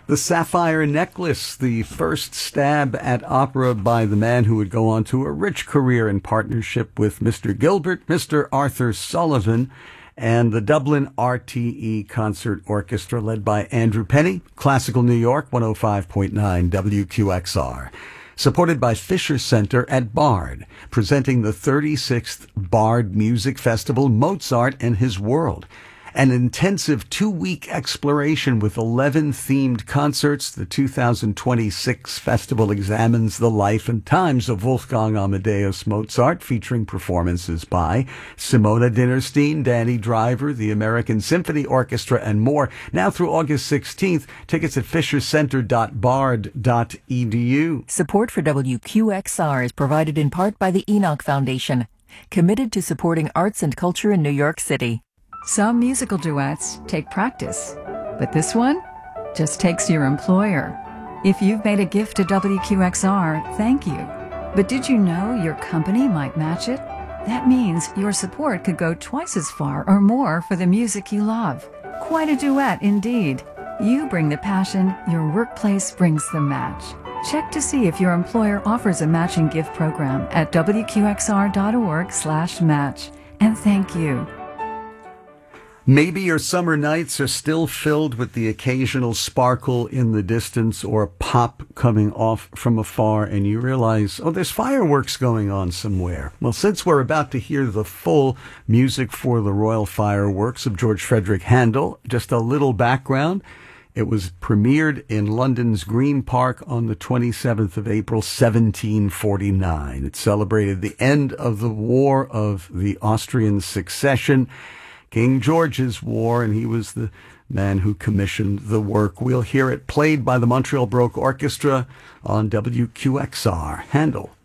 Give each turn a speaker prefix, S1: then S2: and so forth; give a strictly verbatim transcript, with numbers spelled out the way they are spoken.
S1: The Sapphire Necklace, the first stab at opera by the man who would go on to a rich career in partnership with Mister Gilbert, Mister Arthur Sullivan, and the Dublin R T E Concert Orchestra led by Andrew Penny, Classical New York, one oh five point nine W Q X R. Supported by Fisher Center at Bard, presenting the thirty-sixth Bard Music Festival, Mozart and His World. An intensive two-week exploration with eleven themed concerts. The two thousand twenty-six festival examines the life and times of Wolfgang Amadeus Mozart, featuring performances by Simona Dinnerstein, Danny Driver, the American Symphony Orchestra, and more. Now through August sixteenth, tickets at fisher center dot bard dot e d u.
S2: Support for W Q X R is provided in part by the Enoch Foundation, committed to supporting arts and culture in New York City.
S3: Some musical duets take practice, but this one just takes your employer. If you've made a gift to W Q X R, thank you. But did you know your company might match it? That means your support could go twice as far or more for the music you love. Quite a duet indeed. You bring the passion, your workplace brings the match. Check to see if your employer offers a matching gift program at w q x r dot org slash match. And thank you.
S1: Maybe your summer nights are still filled with the occasional sparkle in the distance or pop coming off from afar, and you realize, oh, there's fireworks going on somewhere. Well, since we're about to hear the full music for the Royal Fireworks of George Frederick Handel, just a little background. It was premiered in London's Green Park on the twenty-seventh of April, seventeen forty-nine. It celebrated the end of the War of the Austrian Succession, King George's War, and he was the man who commissioned the work. We'll hear it played by the Montreal Baroque Orchestra on W Q X R. Handel.